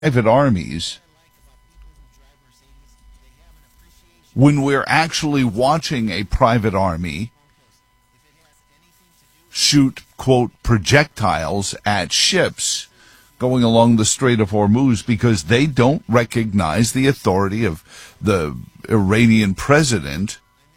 private armies when we're actually watching a private army shoot, quote, projectiles at ships going along the Strait of Hormuz because they don't recognize the authority of the Iranian president,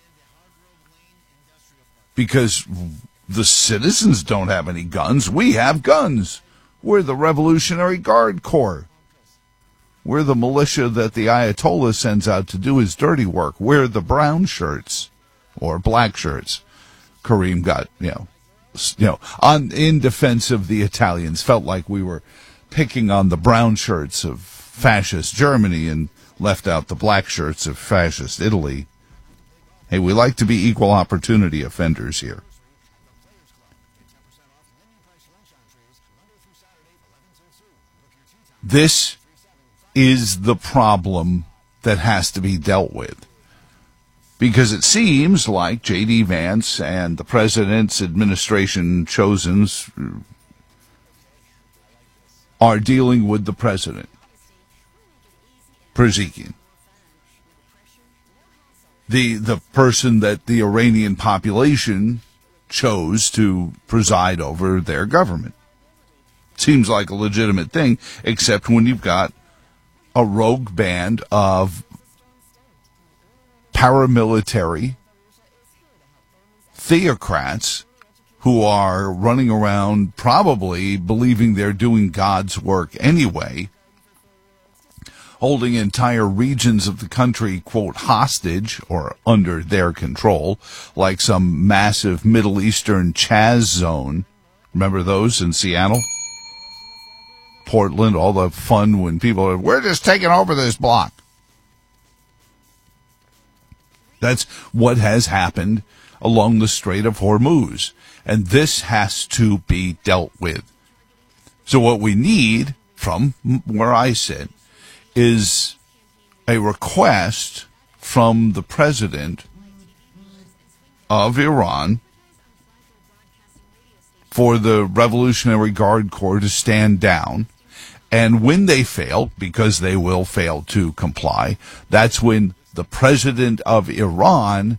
because the citizens don't have any guns. We have guns. We're the Revolutionary Guard Corps. We're the militia that the Ayatollah sends out to do his dirty work. We're the brown shirts or black shirts. Kareem got, in defense of the Italians, felt like we were picking on the brown shirts of fascist Germany and left out the black shirts of fascist Italy. Hey, we like to be equal opportunity offenders here. This is the problem that has to be dealt with. Because it seems like J.D. Vance and the president's administration chosens are dealing with the president, Pezeshkian, the person that the Iranian population chose to preside over their government. Seems like a legitimate thing, except when you've got a rogue band of paramilitary theocrats who are running around probably believing they're doing God's work anyway, holding entire regions of the country, quote, hostage or under their control, like some massive Middle Eastern Chaz zone. Remember those in Seattle? Portland, all the fun when people are, we're just taking over this block. That's what has happened along the Strait of Hormuz. And this has to be dealt with. So what we need, from where I sit, is a request from the president of Iran for the Revolutionary Guard Corps to stand down. And when they fail, because they will fail to comply, that's when the president of Iran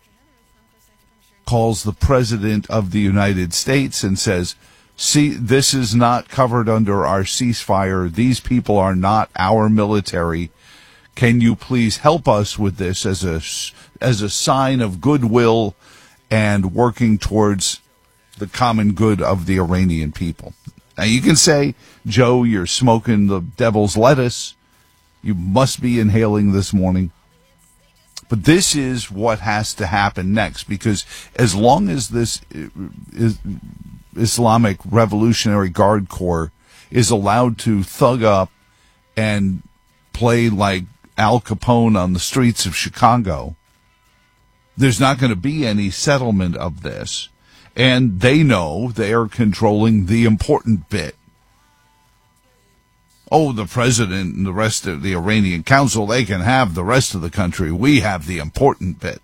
calls the president of the United States and says, see, this is not covered under our ceasefire. These people are not our military. Can you please help us with this as a sign of goodwill and working towards the common good of the Iranian people? Now, you can say, Joe, you're smoking the devil's lettuce. You must be inhaling this morning. But this is what has to happen next, because as long as this Islamic Revolutionary Guard Corps is allowed to thug up and play like Al Capone on the streets of Chicago, there's not going to be any settlement of this. And they know they are controlling the important bit. Oh, the president and the rest of the Iranian council, they can have the rest of the country. We have the important bit.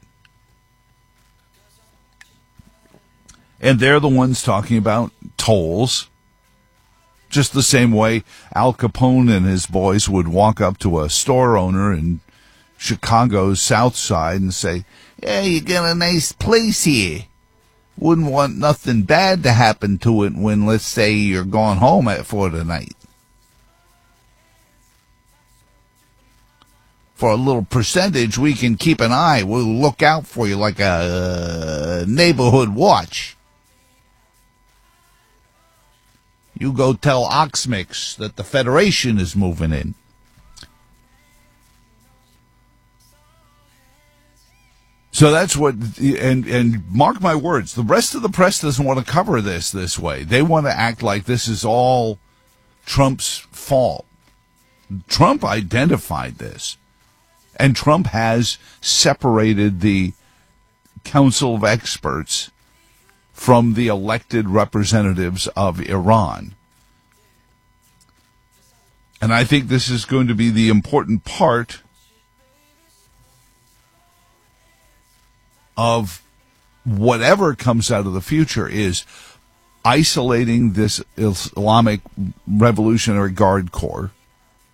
And they're the ones talking about tolls. Just the same way Al Capone and his boys would walk up to a store owner in Chicago's South Side and say, yeah, you got a nice place here. Wouldn't want nothing bad to happen to it when, let's say, you're going home for the night. For a little percentage, we can keep an eye. We'll look out for you like a neighborhood watch. You go tell Oxmix that the Federation is moving in. So that's what, and mark my words, the rest of the press doesn't want to cover this way. They want to act like this is all Trump's fault. Trump identified this. And Trump has separated the Council of Experts from the elected representatives of Iran. And I think this is going to be the important part of whatever comes out of the future, is isolating this Islamic Revolutionary Guard Corps